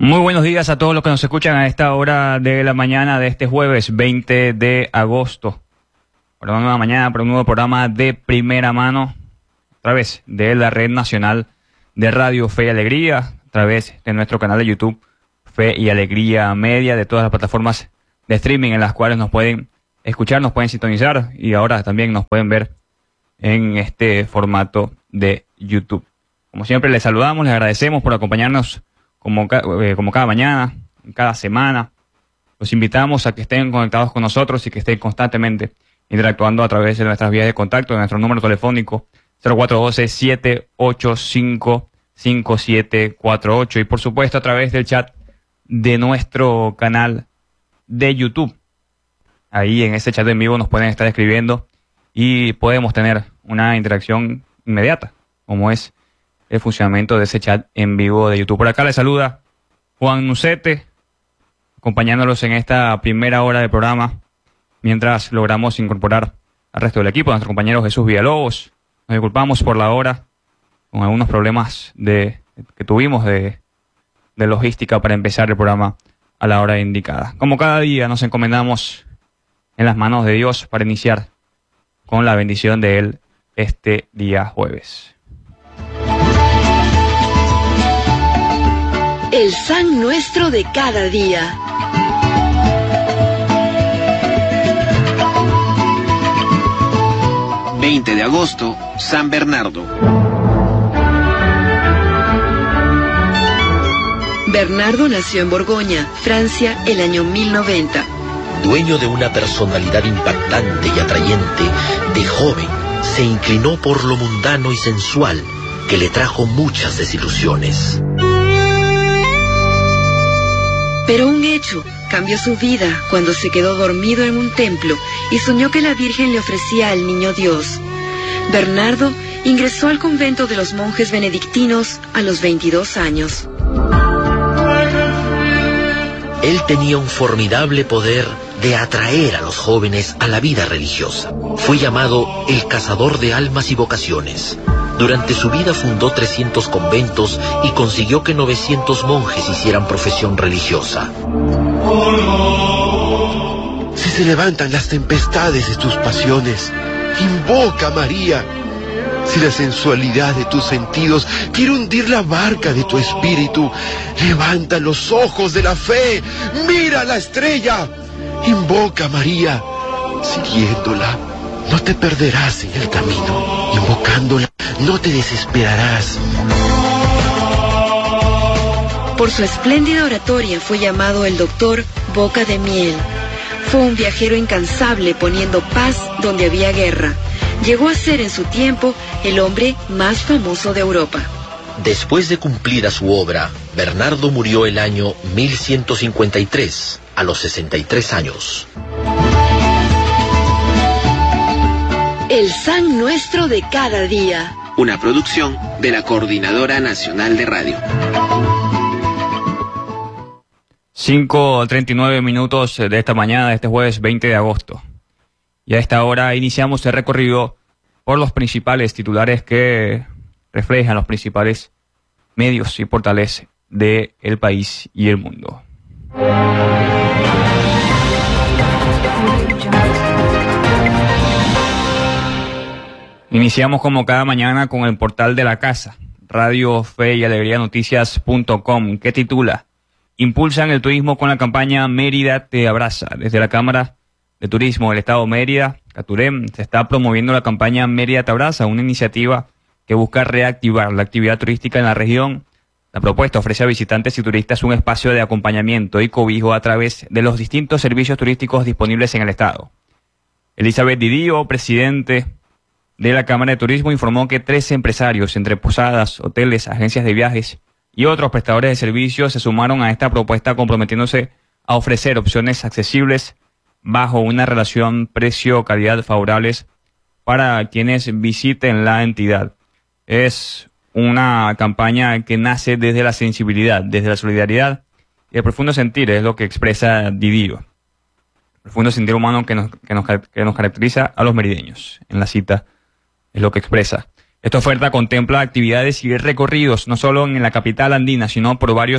Muy buenos días a todos los que nos escuchan a esta hora de la mañana de este jueves 20 de agosto. Para una nueva mañana, para un nuevo programa de primera mano, a través de la Red Nacional de Radio Fe y Alegría, a través de nuestro canal de YouTube Fe y Alegría Media, de todas las plataformas de streaming en las cuales nos pueden escuchar, nos pueden sintonizar y ahora también nos pueden ver en este formato de YouTube. Como siempre les saludamos, les agradecemos por acompañarnos como cada mañana, cada semana. Los invitamos a que estén conectados con nosotros y que estén constantemente interactuando a través de nuestras vías de contacto, de nuestro número telefónico 0412-785-5748 y por supuesto a través del chat de nuestro canal de YouTube. Ahí en ese chat en vivo nos pueden estar escribiendo y podemos tener una interacción inmediata, como es el funcionamiento de ese chat en vivo de YouTube. Por acá les saluda Juan Nucete, acompañándolos en esta primera hora del programa, mientras logramos incorporar al resto del equipo, a nuestro compañero Jesús Villalobos. Nos disculpamos por la hora, con algunos problemas que tuvimos de logística para empezar el programa a la hora indicada. Como cada día nos encomendamos en las manos de Dios para iniciar con la bendición de Él este día jueves. El San Nuestro de cada día. ...20 de agosto, San Bernardo. Bernardo nació en Borgoña, Francia, el año 1090. Dueño de una personalidad impactante y atrayente, de joven se inclinó por lo mundano y sensual, que le trajo muchas desilusiones. Pero un hecho cambió su vida cuando se quedó dormido en un templo y soñó que la Virgen le ofrecía al niño Dios. Bernardo ingresó al convento de los monjes benedictinos a los 22 años. Él tenía un formidable poder de atraer a los jóvenes a la vida religiosa. Fue llamado el cazador de almas y vocaciones. Durante su vida fundó 300 conventos y consiguió que 900 monjes hicieran profesión religiosa. Si se levantan las tempestades de tus pasiones, invoca a María. Si la sensualidad de tus sentidos quiere hundir la barca de tu espíritu, levanta los ojos de la fe, mira la estrella, invoca a María. Siguiéndola, no te perderás en el camino. Invocándola, no te desesperarás. Por su espléndida oratoria fue llamado el doctor Boca de Miel. Fue un viajero incansable poniendo paz donde había guerra. Llegó a ser en su tiempo el hombre más famoso de Europa. Después de cumplida su obra, Bernardo murió el año 1153, a los 63 años. El San Nuestro de cada día. Una producción de la Coordinadora Nacional de Radio. 5:39 de esta mañana, de este jueves 20 de agosto. Y a esta hora iniciamos el recorrido por los principales titulares que reflejan los principales medios y portales del país y el mundo. Iniciamos como cada mañana con el portal de la casa, Radio Fe y Alegría Noticias.com, que titula: Impulsan el turismo con la campaña Mérida te abraza. Desde la Cámara de Turismo del Estado de Mérida, Caturem, se está promoviendo la campaña Mérida te abraza, una iniciativa que busca reactivar la actividad turística en la región. La propuesta ofrece a visitantes y turistas un espacio de acompañamiento y cobijo a través de los distintos servicios turísticos disponibles en el Estado. Elizabeth Didío, presidente de la Cámara de Turismo, informó que 13 empresarios, entre posadas, hoteles, agencias de viajes y otros prestadores de servicios, se sumaron a esta propuesta comprometiéndose a ofrecer opciones accesibles bajo una relación precio-calidad favorables para quienes visiten la entidad. Es una campaña que nace desde la sensibilidad, desde la solidaridad y el profundo sentir, es lo que expresa Didío. El profundo sentir humano que nos caracteriza a los merideños. En la cita es lo que expresa. Esta oferta contempla actividades y recorridos no solo en la capital andina, sino por varios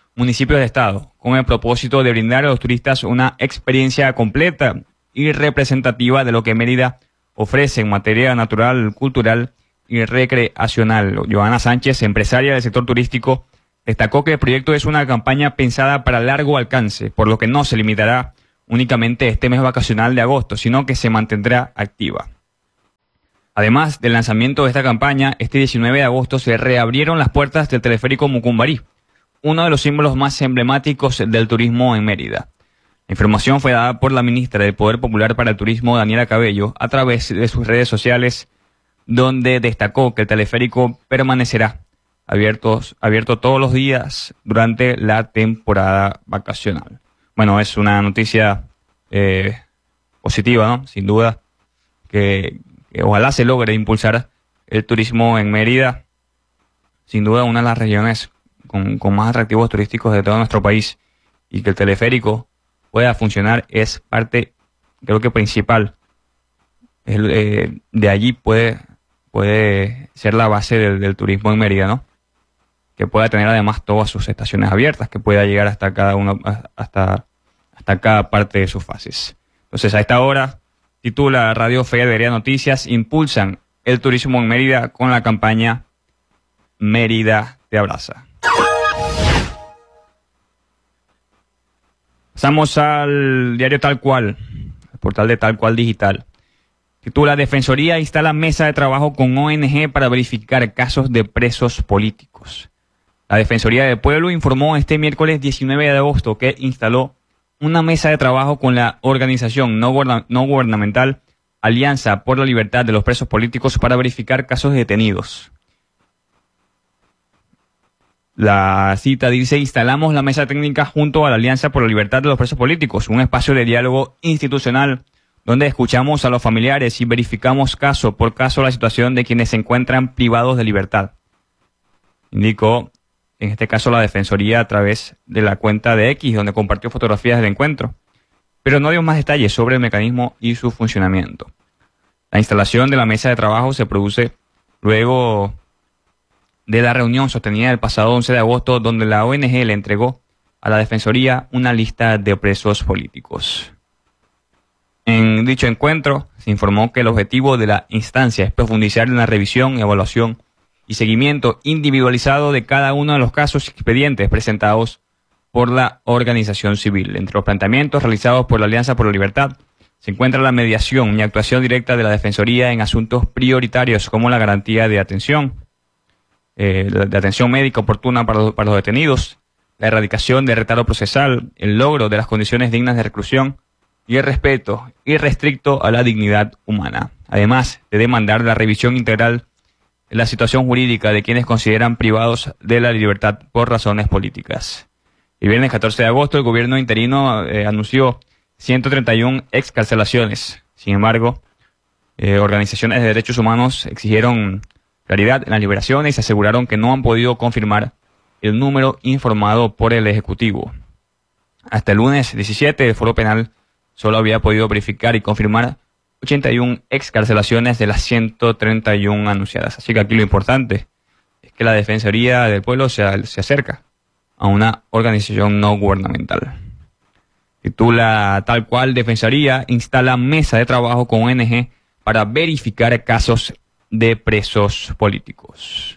municipios del estado, con el propósito de brindar a los turistas una experiencia completa y representativa de lo que Mérida ofrece en materia natural, cultural y recreacional. Joana Sánchez, empresaria del sector turístico, destacó que el proyecto es una campaña pensada para largo alcance, por lo que no se limitará únicamente este mes vacacional de agosto, sino que se mantendrá activa. Además del lanzamiento de esta campaña, este 19 de agosto se reabrieron las puertas del teleférico Mucumbarí, uno de los símbolos más emblemáticos del turismo en Mérida. La información fue dada por la ministra del Poder Popular para el Turismo, Daniela Cabello, a través de sus redes sociales, donde destacó que el teleférico permanecerá abierto todos los días durante la temporada vacacional. Bueno, es una noticia positiva, ¿no? Sin duda, que ojalá se logre impulsar el turismo en Mérida, sin duda una de las regiones con más atractivos turísticos de todo nuestro país, y que el teleférico pueda funcionar es parte, creo que principal. De allí puede ser la base del turismo en Mérida, ¿no? Que pueda tener además todas sus estaciones abiertas, que pueda llegar hasta cada parte de sus fases. Entonces, a esta hora, titula Radio Fe y Alegría Noticias, impulsan el turismo en Mérida con la campaña Mérida te abraza. Pasamos al diario Tal Cual, el portal de Tal Cual Digital. Titula: Defensoría instala mesa de trabajo con ONG para verificar casos de presos políticos. La Defensoría del Pueblo informó este miércoles 19 de agosto que instaló una mesa de trabajo con la organización no gubernamental Alianza por la Libertad de los Presos Políticos para verificar casos de detenidos. La cita dice: instalamos la mesa técnica junto a la Alianza por la Libertad de los Presos Políticos, un espacio de diálogo institucional donde escuchamos a los familiares y verificamos caso por caso la situación de quienes se encuentran privados de libertad. Indicó, en este caso, la Defensoría a través de la cuenta de X, donde compartió fotografías del encuentro, pero no dio más detalles sobre el mecanismo y su funcionamiento. La instalación de la mesa de trabajo se produce luego de la reunión sostenida el pasado 11 de agosto, donde la ONG le entregó a la Defensoría una lista de presos políticos. En dicho encuentro, se informó que el objetivo de la instancia es profundizar en la revisión, evaluación y seguimiento individualizado de cada uno de los casos y expedientes presentados por la organización civil. Entre los planteamientos realizados por la Alianza por la Libertad se encuentra la mediación y actuación directa de la Defensoría en asuntos prioritarios como la garantía de atención médica oportuna para los detenidos, la erradicación del retardo procesal, el logro de las condiciones dignas de reclusión y el respeto irrestricto a la dignidad humana. Además de demandar la revisión integral de la situación jurídica de quienes consideran privados de la libertad por razones políticas. El viernes 14 de agosto el gobierno interino anunció 131 excarcelaciones. Sin embargo, organizaciones de derechos humanos exigieron claridad en las liberaciones y se aseguraron que no han podido confirmar el número informado por el Ejecutivo. Hasta el lunes 17, el Foro Penal solo había podido verificar y confirmar 81 excarcelaciones de las 131 anunciadas. Así que aquí lo importante es que la Defensoría del Pueblo se acerca a una organización no gubernamental. Titula Tal Cual: Defensoría instala mesa de trabajo con ONG para verificar casos de presos políticos.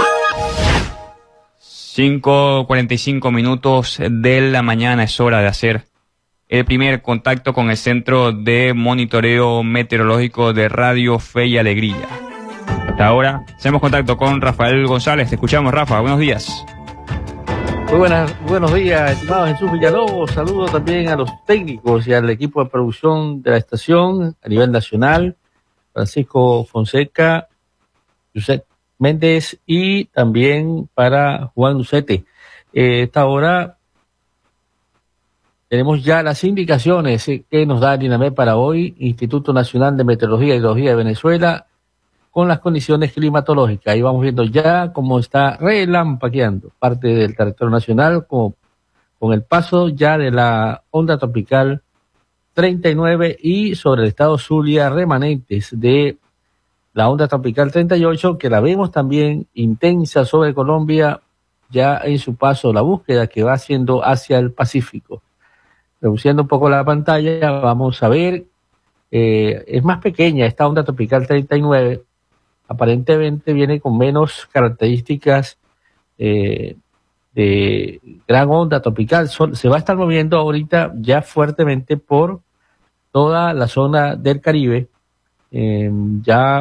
5:45 minutos de la mañana, es hora de hacer el primer contacto con el Centro de Monitoreo Meteorológico de Radio Fe y Alegría. Hasta ahora hacemos contacto con Rafael González. Te escuchamos, Rafa. Buenos días. Muy buenos días, estimado Jesús Villalobos. Saludo también a los técnicos y al equipo de producción de la estación a nivel nacional: Francisco Fonseca, José Méndez y también para Juan Lucete. Esta hora tenemos ya las indicaciones que nos da el INAMED para hoy, Instituto Nacional de Meteorología y Hidrología de Venezuela, con las condiciones climatológicas. Ahí vamos viendo ya cómo está relampaqueando parte del territorio nacional con el paso ya de la onda tropical 39 y sobre el estado Zulia remanentes de la onda tropical 38, que la vemos también intensa sobre Colombia ya en su paso, la búsqueda que va haciendo hacia el Pacífico. Reduciendo un poco la pantalla, vamos a ver, es más pequeña esta onda tropical 39, aparentemente viene con menos características de gran onda tropical. Se va a estar moviendo ahorita ya fuertemente por toda la zona del Caribe, ya